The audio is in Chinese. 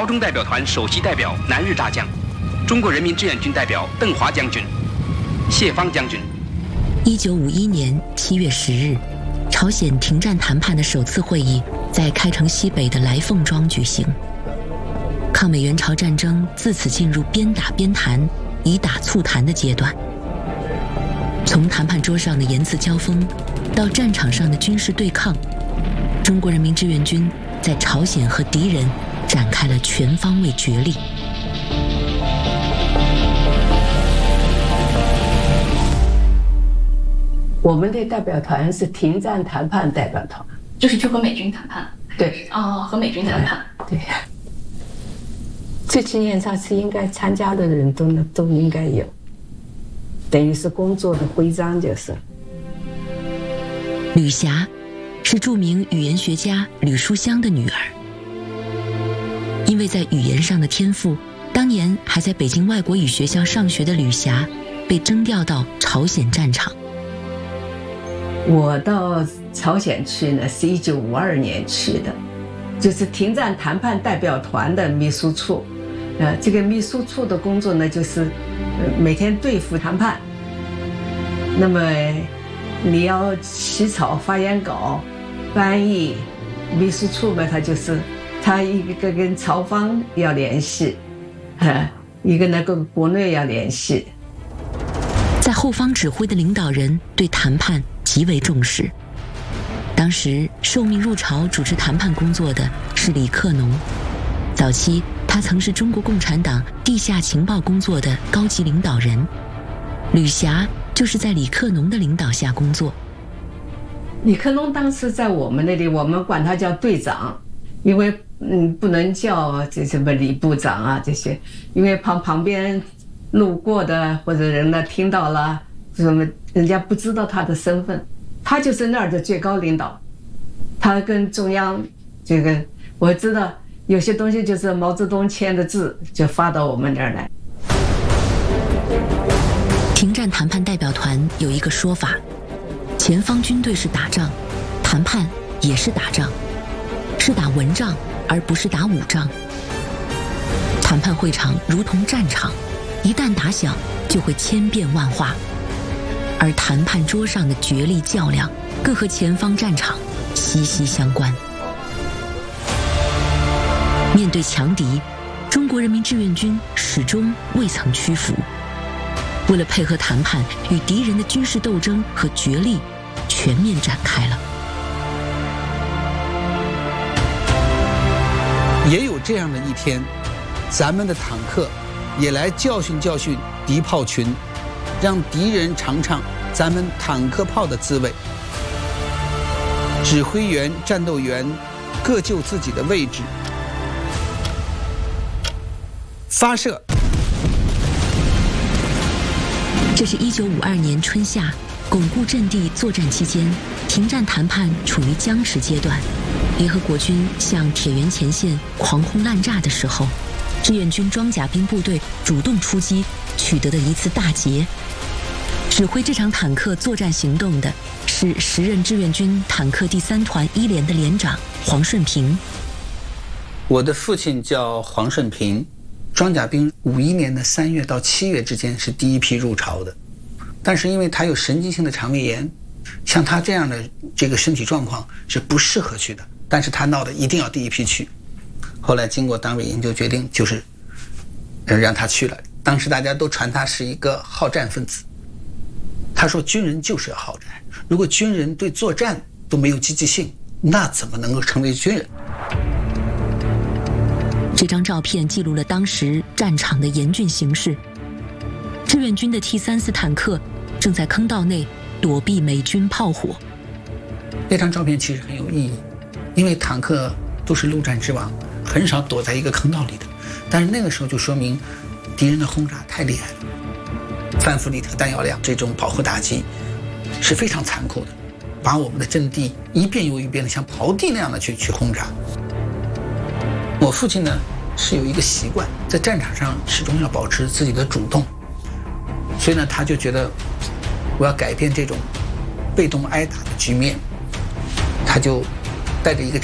朝中代表团首席代表南日大将，中国人民志愿军代表邓华将军、谢芳将军。 1951年7月10日，朝鲜停战谈判的首次会议在开城西北的来凤庄举行。抗美援朝战争自此进入边打边谈、以打促谈的阶段。从谈判桌上的言辞交锋，到战场上的军事对抗，中国人民志愿军在朝鲜和敌人展开了全方位角力。 我们的代表团是停战谈判代表团， 就是去和美军谈判。 对， 和美军谈判。 对，这纪念上是应该参加的人都应该有，等于是工作的徽章就是。 吕霞是著名语言学家吕书香的女儿，因为在语言上的天赋，当年还在北京外国语学校上学的吕霞被征调到朝鲜战场。 我到朝鲜去呢，是1952年去的，就是停战谈判代表团的秘书处。这个秘书处的工作呢，就是每天对付谈判。那么你要起草发言稿、翻译，秘书处嘛，他一个跟朝方要联系，一个呢跟国内要联系。 在后方指挥的领导人对谈判极为重视。当时受命入朝主持谈判工作的是李克农，早期他曾是中国共产党地下情报工作的高级领导人。吕霞就是在李克农的领导下工作。 李克农当时在我们那里，我们管他叫队长，因为不能叫这什么李部长啊这些，因为旁边路过的或者人呢听到了什么，人家不知道他的身份，他就是那儿的最高领导，他跟中央这个我知道有些东西就是毛泽东签的字就发到我们这儿来。 停战谈判代表团有一个说法，前方军队是打仗，谈判也是打仗，是打文仗而不是打武仗。谈判会场如同战场，一旦打响就会千变万化，而谈判桌上的角力较量更和前方战场息息相关。面对强敌，中国人民志愿军始终未曾屈服。为了配合谈判，与敌人的军事斗争和角力全面展开了。 也有这样的一天，咱们的坦克也来教训教训敌炮群，让敌人尝尝咱们坦克炮的滋味。指挥员、战斗员各就自己的位置，发射。 这是1952年春夏巩固阵地作战期间，停战谈判处于僵持阶段，联合国军向铁原前线狂轰滥炸的时候，志愿军装甲兵部队主动出击，取得的一次大捷。指挥这场坦克作战行动的是时任志愿军坦克第3团1连的连长黄顺平。 我的父亲叫黄顺平，装甲兵51年的3月到7月之间是第一批入朝的，但是因为他有神经性的肠胃炎，像他这样的这个身体状况是不适合去的，但是他闹得一定要第一批去。后来经过党委研究决定，就是让他去了。当时大家都传他是一个好战分子，他说军人就是要好战，如果军人对作战都没有积极性，那怎么能够成为军人？ 这张照片记录了当时战场的严峻形势。志愿军的 T-34坦克正在坑道内躲避美军炮火。 那张照片其实很有意义，因为坦克都是陆战之王，很少躲在一个坑道里的。但是那个时候就说明敌人的轰炸太厉害了，范弗里特弹药量这种保护打击是非常残酷的，把我们的阵地一遍又一遍的像刨地那样的去轰炸。我父亲呢是有一个习惯，在战场上始终要保持自己的主动，所以呢他就觉得我要改变这种被动挨打的局面，他就带着一个